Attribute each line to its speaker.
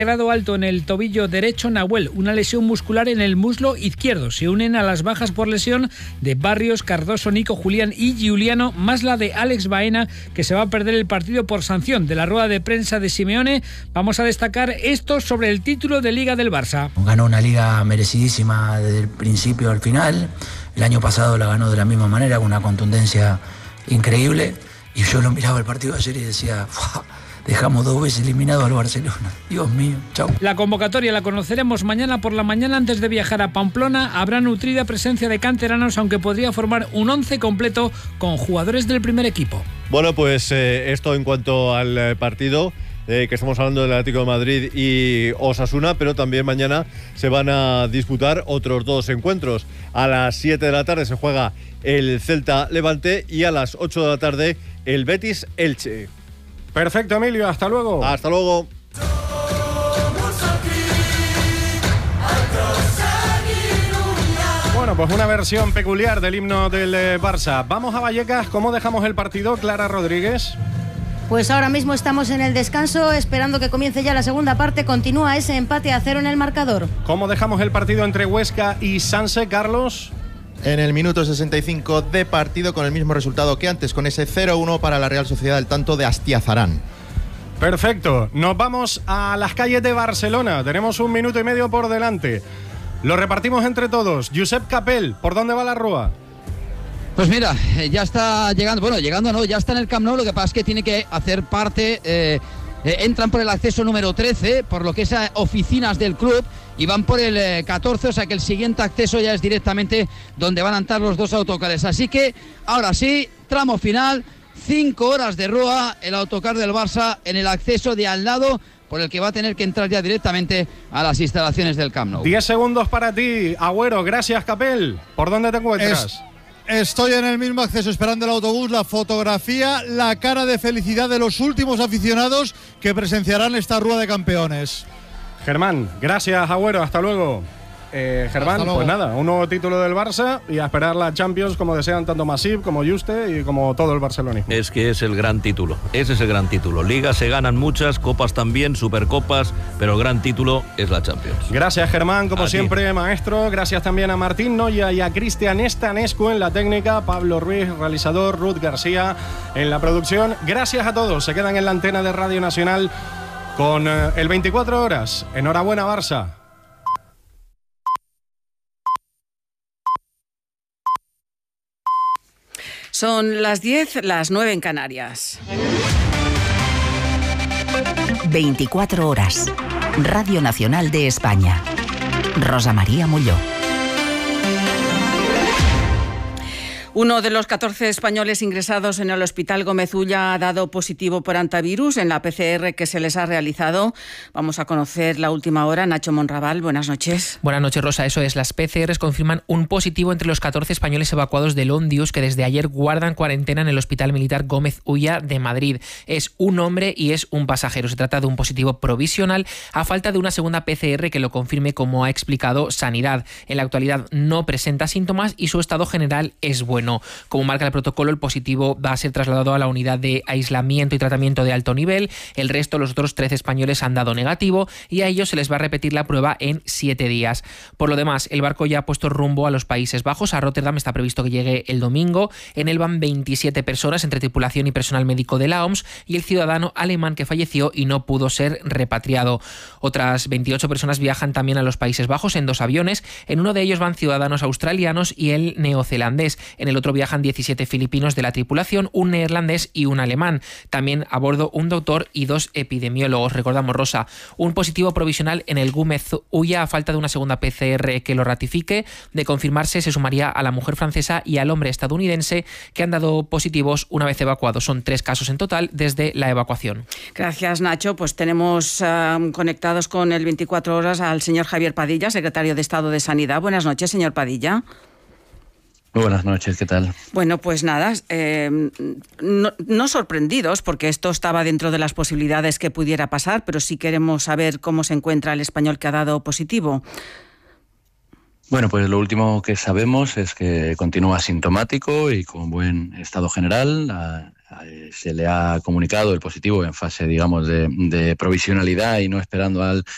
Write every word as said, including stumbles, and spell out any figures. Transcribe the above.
Speaker 1: grado alto en el tobillo derecho, Nahuel, una lesión muscular en el muslo izquierdo. Se unen a las bajas por lesión de Barrios, Cardoso, Nico, Julián y Giuliano, más la de Alex Baena, que se va a perder el partido por sanción. De la rueda de prensa de Simeone vamos a destacar esto sobre el título de Liga del Barça.
Speaker 2: Ganó una liga merecidísima desde el principio al final. El año pasado la ganó de la misma manera, con una contundencia increíble. Y yo lo miraba el partido de ayer y decía... ¡Fua! Dejamos dos veces eliminado al Barcelona. Dios mío, chau.
Speaker 1: La convocatoria la conoceremos mañana por la mañana antes de viajar a Pamplona. Habrá nutrida presencia de canteranos, aunque podría formar un once completo con jugadores del primer equipo.
Speaker 3: Bueno, pues eh, esto en cuanto al eh, partido, eh, que estamos hablando del Atlético de Madrid y Osasuna, pero también mañana se van a disputar otros dos encuentros. A las siete de la tarde se juega el Celta Levante y a las ocho de la tarde el Betis Elche.
Speaker 4: Perfecto, Emilio, hasta luego.
Speaker 3: Hasta luego.
Speaker 4: Bueno, pues una versión peculiar del himno del Barça. Vamos a Vallecas, ¿cómo dejamos el partido, Clara Rodríguez?
Speaker 5: Pues ahora mismo estamos en el descanso, esperando que comience ya la segunda parte. Continúa ese empate a cero en el marcador.
Speaker 4: ¿Cómo dejamos el partido entre Huesca y Sanse, Carlos?
Speaker 6: En el minuto sesenta y cinco de partido, con el mismo resultado que antes, con ese cero uno para la Real Sociedad, el tanto de Astiazarán.
Speaker 4: Perfecto, nos vamos a las calles de Barcelona. Tenemos un minuto y medio por delante. Lo repartimos entre todos. Josep Capel, ¿por dónde va la rúa?
Speaker 7: Pues mira, ya está llegando, bueno, llegando no, ya está en el Camp Nou. Lo que pasa es que tiene que hacer parte... Eh, Eh, entran por el acceso número trece, por lo que es a oficinas del club, y van por el eh, catorce, o sea que el siguiente acceso ya es directamente donde van a entrar los dos autocares. Así que, ahora sí, tramo final, cinco horas de rúa, el autocar del Barça en el acceso de al lado, por el que va a tener que entrar ya directamente a las instalaciones del Camp Nou.
Speaker 4: Diez segundos para ti, Agüero. Gracias, Capel. ¿Por dónde te encuentras?
Speaker 8: Es... Estoy en el mismo acceso esperando el autobús, la fotografía, la cara de felicidad de los últimos aficionados que presenciarán esta Rúa de Campeones.
Speaker 4: Germán, gracias, Agüero, hasta luego. Eh, Germán, pues nada, un nuevo título del Barça y a esperar la Champions como desean tanto Masip como Juste y como todo el barcelonismo.
Speaker 9: Es que es el gran título, ese es el gran título. Ligas se ganan muchas, copas también, supercopas, pero el gran título es la Champions.
Speaker 4: Gracias, Germán, como
Speaker 9: a
Speaker 4: siempre,
Speaker 9: ti.
Speaker 4: Maestro. Gracias también a Martín Noya y a Cristian Estanescu en la técnica, Pablo Ruiz, realizador, Ruth García en la producción. Gracias a todos, se quedan en la antena de Radio Nacional con eh, el veinticuatro horas. Enhorabuena, Barça.
Speaker 10: Son las diez, las nueve en Canarias.
Speaker 11: veinticuatro horas. Radio Nacional de España. Rosa María Molló.
Speaker 10: Uno de los catorce españoles ingresados en el Hospital Gómez Ulla ha dado positivo por hantavirus en la P C R que se les ha realizado. Vamos a conocer la última hora. Nacho Monraval, buenas noches.
Speaker 12: Buenas noches, Rosa. Eso es, las P C Rs confirman un positivo entre los catorce españoles evacuados del Ondius que desde ayer guardan cuarentena en el Hospital Militar Gómez Ulla de Madrid. Es un hombre y es un pasajero. Se trata de un positivo provisional a falta de una segunda P C R que lo confirme, como ha explicado Sanidad. En la actualidad no presenta síntomas y su estado general es bueno. Como marca el protocolo, el positivo va a ser trasladado a la unidad de aislamiento y tratamiento de alto nivel. El resto, los otros trece españoles, han dado negativo y a ellos se les va a repetir la prueba en siete días. Por lo demás, el barco ya ha puesto rumbo a los Países Bajos. A Rotterdam está previsto que llegue el domingo. En él van veintisiete personas entre tripulación y personal médico de la O M S y el ciudadano alemán que falleció y no pudo ser repatriado. Otras veintiocho personas viajan también a los Países Bajos en dos aviones. En uno de ellos van ciudadanos australianos y el neozelandés. En el otro viajan diecisiete filipinos de la tripulación, un neerlandés y un alemán. También a bordo un doctor y dos epidemiólogos. Recordamos, Rosa, un positivo provisional en el Gómez Ulla a falta de una segunda P C R que lo ratifique. De confirmarse, se sumaría a la mujer francesa y al hombre estadounidense que han dado positivos una vez evacuados. Son tres casos en total desde la evacuación.
Speaker 10: Gracias, Nacho. Pues tenemos uh, conectados con el veinticuatro horas al señor Javier Padilla, secretario de Estado de Sanidad. Buenas noches, señor Padilla.
Speaker 13: Muy buenas noches, ¿qué tal?
Speaker 10: Bueno, pues nada, eh, no, no sorprendidos, porque esto estaba dentro de las posibilidades que pudiera pasar, pero sí queremos saber cómo se encuentra el español que ha dado positivo.
Speaker 13: Bueno, pues lo último que sabemos es que continúa asintomático y con buen estado general. A, a, se le ha comunicado el positivo en fase, digamos, de, de provisionalidad y no esperando al